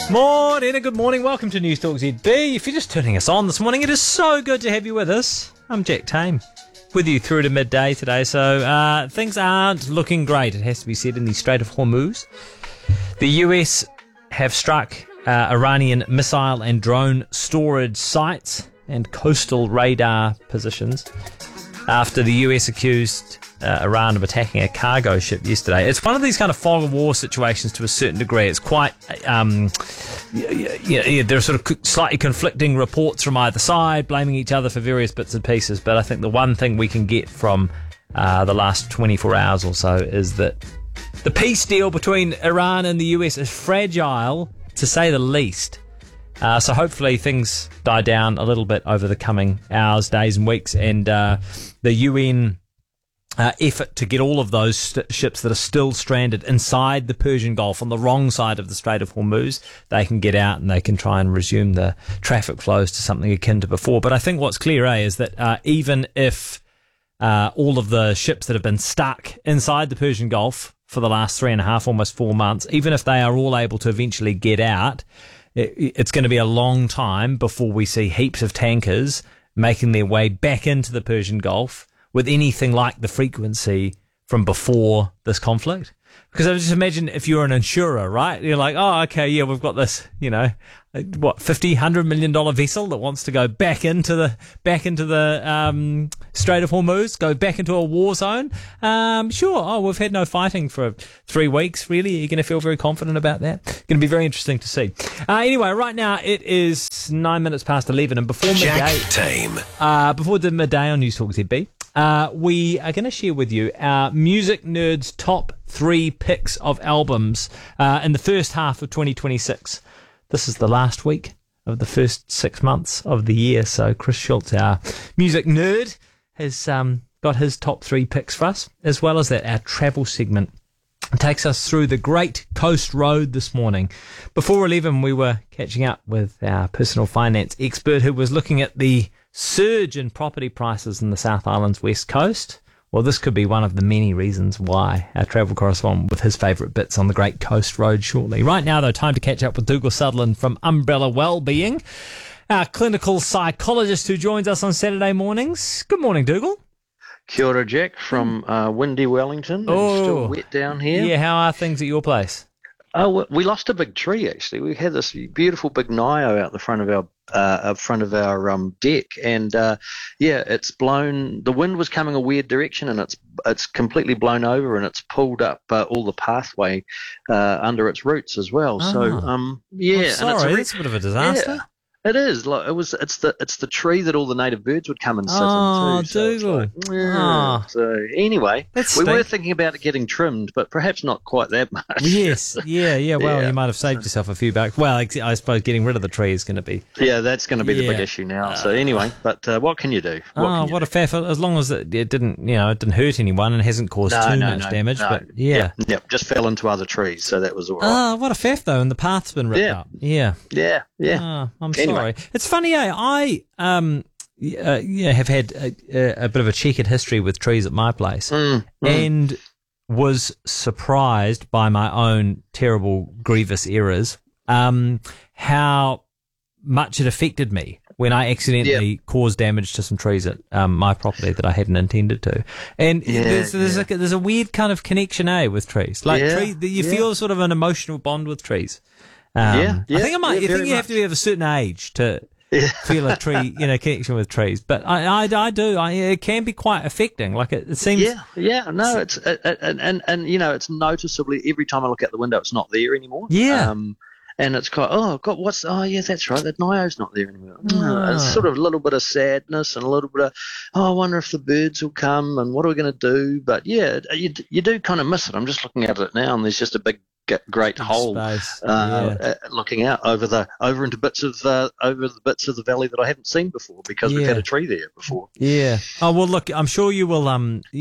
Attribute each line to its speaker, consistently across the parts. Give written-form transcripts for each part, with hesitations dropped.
Speaker 1: Morning and good morning. Welcome to News Talk ZB. If you're just turning us on this morning, it is so good to have you with us. I'm Jack Tame, with you through to midday today. So things aren't looking great, it has to be said, in the Strait of Hormuz. The US have struck Iranian missile and drone storage sites and coastal radar positions after the US accused Iran of attacking a cargo ship yesterday. It's one of these kind of fog of war situations to a certain degree. It's quite, there are sort of slightly conflicting reports from either side, blaming each other for various bits and pieces. But I think the one thing we can get from the last 24 hours or so is that the peace deal between Iran and the US is fragile, to say the least. So hopefully things die down a little bit over the coming hours, days and weeks, and the UN effort to get all of those ships that are still stranded inside the Persian Gulf on the wrong side of the Strait of Hormuz, they can get out and they can try and resume the traffic flows to something akin to before. But I think what's clear, is that even if all of the ships that have been stuck inside the Persian Gulf for the last 3.5, almost 4 months, even if they are all able to eventually get out, it's going to be a long time before we see heaps of tankers making their way back into the Persian Gulf with anything like the frequency from before this conflict. Because I just imagine if you're an insurer, right? You're like, oh, okay, yeah, we've got this, $50-100 million vessel that wants to go back into the Strait of Hormuz, go back into a war zone. Sure. Oh, we've had no fighting for 3 weeks. Really? Are you going to feel very confident about that? Going to be very interesting to see. Anyway, right now it is 9 minutes past 11, and before midday on News Talk ZB, we are going to share with you our Music Nerds top 3 picks of albums in the first half of 2026. This is the last week of the first 6 months of the year, so Chris Schultz, our music nerd, has got his top 3 picks for us, as well as that our travel segment takes us through the Great Coast Road this morning. Before 11, we were catching up with our personal finance expert who was looking at the surge in property prices in the South Island's west coast. Well, this could be one of the many reasons why. Our travel correspondent with his favourite bits on the Great Coast Road shortly. Right now, though, time to catch up with Dougal Sutherland from Umbrella Wellbeing, our clinical psychologist who joins us on Saturday mornings. Good morning, Dougal.
Speaker 2: Kia ora, Jack, from windy Wellington. It's still wet down here.
Speaker 1: Yeah, how are things at your place?
Speaker 2: Oh, we lost a big tree, actually. We had this beautiful big nio out the front of our deck, and it's blown. The wind was coming a weird direction, and it's completely blown over, and it's pulled up all the pathway under its roots as well.
Speaker 1: Oh.
Speaker 2: So
Speaker 1: I'm
Speaker 2: sorry,
Speaker 1: that's a bit of a disaster.
Speaker 2: Yeah. It is. It's the tree that all the native birds would come and sit
Speaker 1: in
Speaker 2: too.
Speaker 1: Dougal.
Speaker 2: So anyway, we were thinking about it getting trimmed, but perhaps not quite that much.
Speaker 1: Yes. Yeah. Well, you might have saved yourself a few bucks. Well, I suppose getting rid of the tree is going to be.
Speaker 2: Yeah, that's going to be the big issue now. So anyway, but what can you do?
Speaker 1: What a faff! As long as it didn't hurt anyone and hasn't caused too much damage.
Speaker 2: No.
Speaker 1: But yeah,
Speaker 2: just fell into other trees, so that was all right.
Speaker 1: Oh, what a faff though! And the path's been ripped up. Yeah.
Speaker 2: Oh,
Speaker 1: I'm sorry. It's funny, I have had a bit of a checkered history with trees at my place, and was surprised by my own terrible, grievous errors, how much it affected me when I accidentally caused damage to some trees at my property that I hadn't intended to. And there's a weird kind of connection, with trees. Like you feel sort of an emotional bond with trees. I think you have to be of a certain age to feel a tree, connection with trees. But I do. It can be quite affecting. Like it seems.
Speaker 2: No, it's it's noticeably every time I look out the window, it's not there anymore.
Speaker 1: Yeah.
Speaker 2: And it's quite, that's right, that nio's not there anymore. It's sort of a little bit of sadness and a little bit of, I wonder if the birds will come and what are we going to do? But yeah, you do kind of miss it. I'm just looking at it now, and there's just a big great hole looking out over into bits of the valley that I haven't seen before because we've had a tree there before.
Speaker 1: Yeah. Oh well, look, I'm sure you will.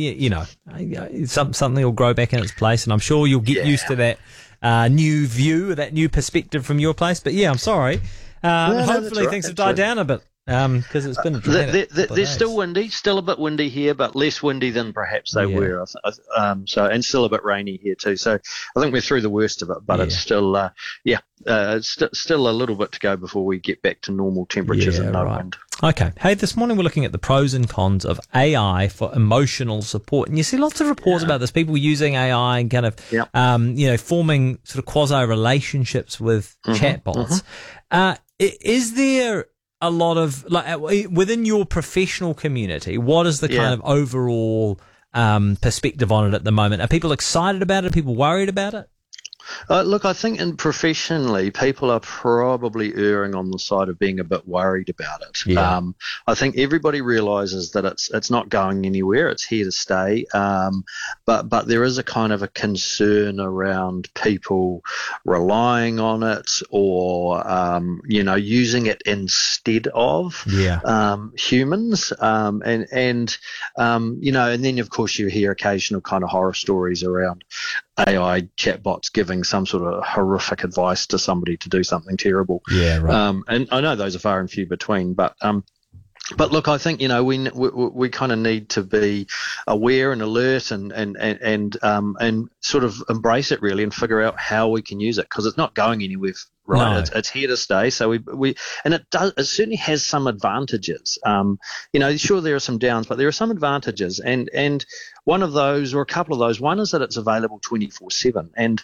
Speaker 1: Something will grow back in its place, and I'm sure you'll get used to that new view, that new perspective from your place. But yeah, I'm sorry. Hopefully things have died down a bit. Because it's been dramatic.
Speaker 2: They're still windy, still a bit windy here, but less windy than perhaps they were. And still a bit rainy here too. So I think we're through the worst of it, but it's still, still a little bit to go before we get back to normal temperatures and no wind.
Speaker 1: Okay. Hey, this morning we're looking at the pros and cons of AI for emotional support, and you see lots of reports about this. People using AI and kind of, forming sort of quasi relationships with chatbots. Is there a lot of, within your professional community, what is the kind of overall perspective on it at the moment? Are people excited about it? Are people worried about it?
Speaker 2: Look, I think professionally, people are probably erring on the side of being a bit worried about it.
Speaker 1: Yeah.
Speaker 2: I think everybody realises that it's not going anywhere; it's here to stay. But there is a kind of a concern around people relying on it, or using it instead of humans. And then of course you hear occasional kind of horror stories around AI chatbots giving some sort of horrific advice to somebody to do something terrible.
Speaker 1: Yeah, right.
Speaker 2: And I know those are far and few between, but look, I think we kind of need to be aware and alert and sort of embrace it really and figure out how we can use it, because it's not going anywhere. Right, no. It's here to stay. So it certainly has some advantages. Sure there are some downs, but there are some advantages, and one of those, or a couple of those, one is that it's available 24/7, and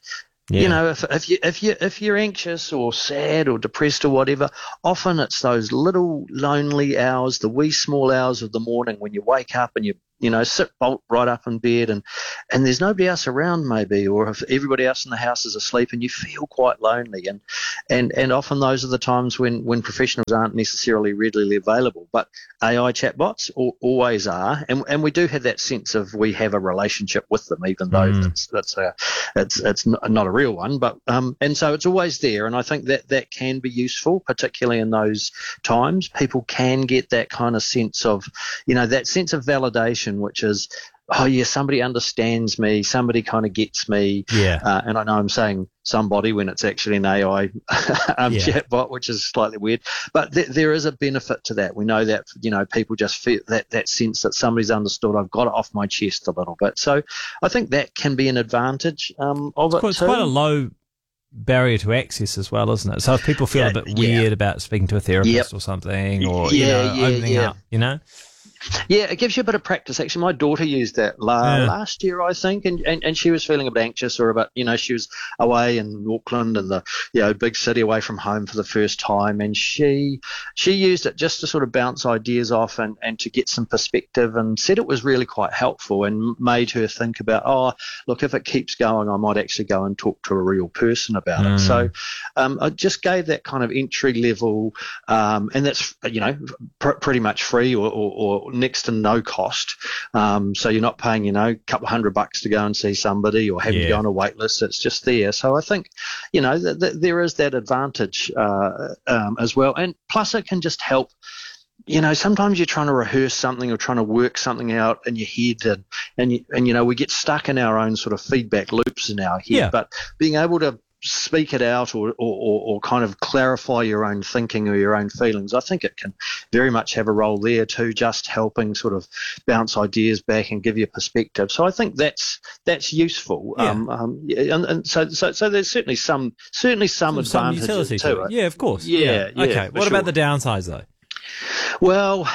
Speaker 2: if you're anxious or sad or depressed or whatever, often it's those little lonely hours, the wee small hours of the morning when you wake up and you sit bolt right up in bed and there's nobody else around maybe, or if everybody else in the house is asleep and you feel quite lonely, and often those are the times when professionals aren't necessarily readily available, but AI chatbots always are, and we do have that sense of we have a relationship with them, even though it's not a real one, but and so it's always there, and I think that can be useful, particularly in those times. People can get that kind of sense of that sense of validation, which is, oh yeah, somebody understands me, somebody kind of gets me. And I know I'm saying somebody when it's actually an AI chatbot, which is slightly weird, but there is a benefit to that. We know that people just feel that sense that somebody's understood. I've got it off my chest a little bit, so I think that can be an advantage of it.
Speaker 1: It's quite a low barrier to access as well, isn't it? So if people feel a bit weird about speaking to a therapist or something, or opening up,
Speaker 2: Yeah, it gives you a bit of practice. Actually, my daughter used that last year, I think, and she was feeling a bit anxious, or about, she was away in Auckland and the big city away from home for the first time, and she used it just to sort of bounce ideas off and to get some perspective, and said it was really quite helpful and made her think about, oh, look, if it keeps going, I might actually go and talk to a real person about it. So I just gave that kind of entry level, and that's pretty much free or next to no cost, so you're not paying a couple $100 to go and see somebody or have you go on a wait list. It's just there. So I think there is that advantage as well, and plus it can just help. Sometimes you're trying to rehearse something or trying to work something out in your head, and we get stuck in our own sort of feedback loops in our head, but being able to speak it out or kind of clarify your own thinking or your own feelings, I think it can very much have a role there too, just helping sort of bounce ideas back and give you perspective. So I think that's useful. And so there's certainly some advantages to it.
Speaker 1: Yeah, of course.
Speaker 2: Yeah.
Speaker 1: Okay. What about the downsides though?
Speaker 2: Well,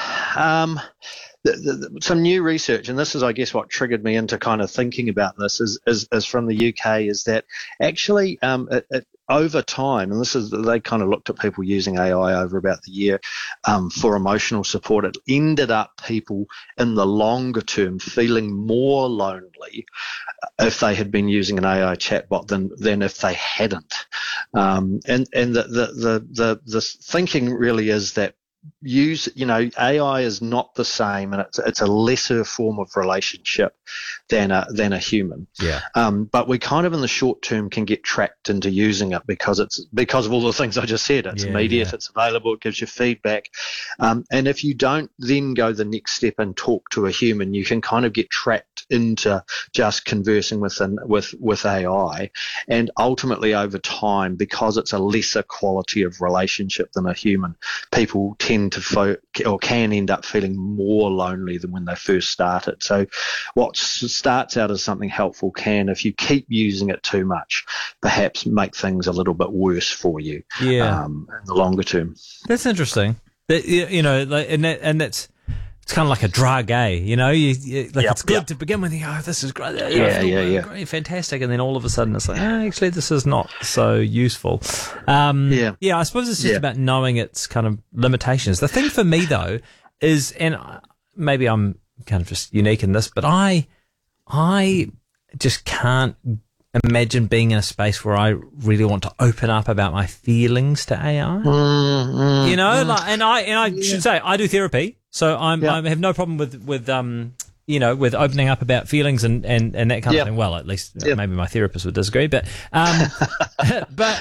Speaker 2: some new research, and this is, I guess, what triggered me into kind of thinking about this, is from the UK, is that actually over time, and they kind of looked at people using AI over about the year for emotional support, it ended up people in the longer term feeling more lonely if they had been using an AI chatbot than if they hadn't. And the thinking really is that AI is not the same, and it's a lesser form of relationship than a human. But we kind of in the short term can get trapped into using it because of all the things I just said. It's immediate, it's available, it gives you feedback, and if you don't then go the next step and talk to a human, you can kind of get trapped into just conversing with AI, and ultimately over time, because it's a lesser quality of relationship than a human, people tend to or can end up feeling more lonely than when they first started. So what starts out as something helpful can, if you keep using it too much, perhaps make things a little bit worse for you in the longer term.
Speaker 1: That's interesting. That's it's kind of like a drug, eh? It's good to begin with. This is great. Great, fantastic, and then all of a sudden it's like, actually, this is not so useful. I suppose it's just about knowing its kind of limitations. The thing for me though is, and maybe I'm kind of just unique in this, but I just can't imagine being in a space where I really want to open up about my feelings to AI. And I should say I do therapy, so I have no problem with opening up about feelings and that kind of thing. Well, at least maybe my therapist would disagree, but that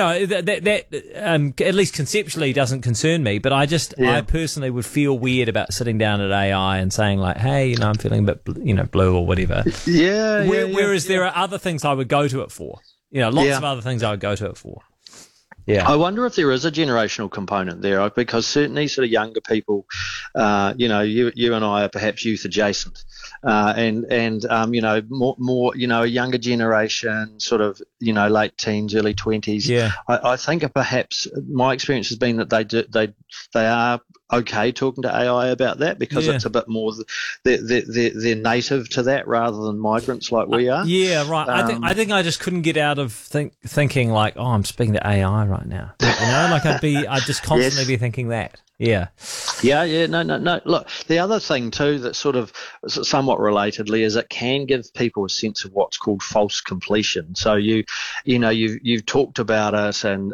Speaker 1: at least conceptually doesn't concern me. But I personally would feel weird about sitting down at AI and saying like, hey, I'm feeling a bit blue or whatever. Whereas there are other things I would go to it for. Lots of other things I would go to it for. Yeah.
Speaker 2: I wonder if there is a generational component there, because certainly sort of younger people, you and I are perhaps youth adjacent, and more a younger generation, sort of late teens, early 20s. Yeah. I think perhaps my experience has been that they are okay talking to AI about that, because it's a bit more they're native to that rather than migrants like we are.
Speaker 1: Yeah, right. I think I just couldn't get out of thinking like, oh, I'm speaking to AI right now. I'd just constantly be thinking that. Yeah.
Speaker 2: No. Look, the other thing too that sort of somewhat relatedly is it can give people a sense of what's called false completion. So you've talked about it and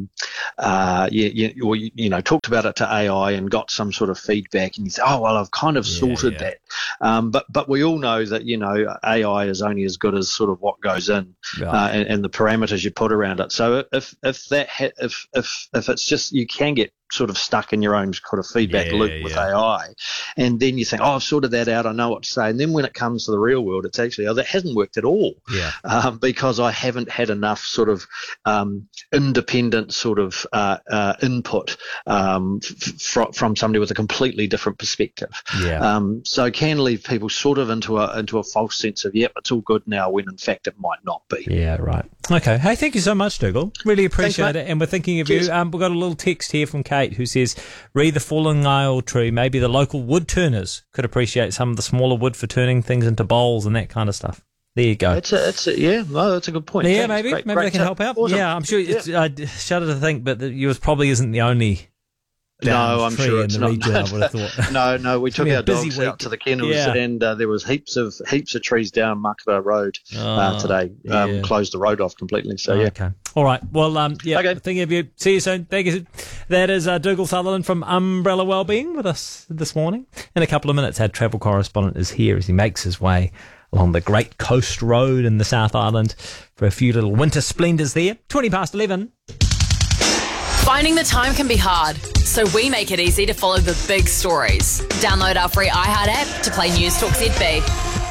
Speaker 2: talked about it to AI and got some sort of feedback, and you say, oh well, I've kind of sorted that. But we all know that AI is only as good as sort of what goes in and the parameters you put around it. So if it's just, you can get sort of stuck in your own kind of feedback loop with AI, and then you think, oh, I've sorted that out, I know what to say, and then when it comes to the real world, it's actually, that hasn't worked at all, because I haven't had enough sort of independent sort of input from somebody with a completely different perspective. So it can leave people sort of into a false sense of, it's all good now, when in fact it might not be.
Speaker 1: Yeah, right. Okay. Hey, thank you so much, Dougal. Really appreciate it, and we're thinking of you. We've got a little text here from Kate who says, read The Falling Isle Tree. Maybe the local wood turners could appreciate some of the smaller wood for turning things into bowls and that kind of stuff. There you go.
Speaker 2: That's a good point.
Speaker 1: Yeah, maybe they can help out. Awesome. Yeah, I'm sure. I shudder to think, but yours probably isn't the only.
Speaker 2: No, I'm sure it's not.
Speaker 1: Region, I would have thought.
Speaker 2: No, we took our dogs out to the kennels, and there was heaps of trees down Makara Road today. Closed the road off completely. So
Speaker 1: okay. All right. Well, okay. Thinking of you. See you soon. Thank you. That is Dougal Sutherland from Umbrella Wellbeing with us this morning. In a couple of minutes, our travel correspondent is here as he makes his way along the Great Coast Road in the South Island for a few little winter splendours there. 11:20.
Speaker 3: Finding the time can be hard, so we make it easy to follow the big stories. Download our free iHeart app to play News Talk ZB.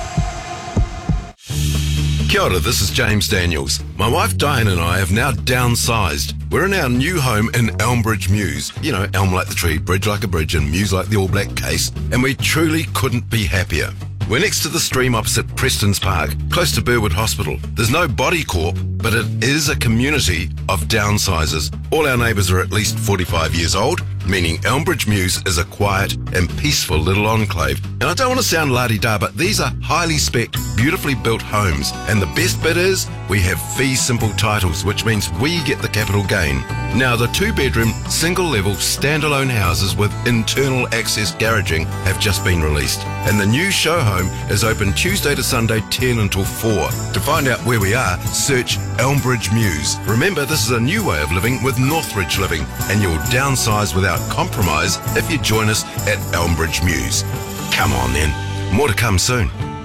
Speaker 4: Kia ora, this is James Daniels. My wife Diane and I have now downsized. We're in our new home in Elmbridge Mews. Elm like the tree, bridge like a bridge, and Mews like the All Black case. And we truly couldn't be happier. We're next to the stream opposite Preston's Park, close to Burwood Hospital. There's no body corp, but it is a community of downsizers. All our neighbours are at least 45 years old, meaning Elmbridge Mews is a quiet and peaceful little enclave. And I don't want to sound la-di-da, but these are highly specced, beautifully built homes. And the best bit is, we have fee simple titles, which means we get the capital gain. Now, the 2-bedroom, single-level, standalone houses with internal access garaging have just been released. And the new show home is open Tuesday to Sunday, 10 until 4. To find out where we are, search Elmbridge Mews. Remember, this is a new way of living with Northridge Living, and you'll downsize without compromise if you join us at Elmbridge Mews. Come on then, more to come soon.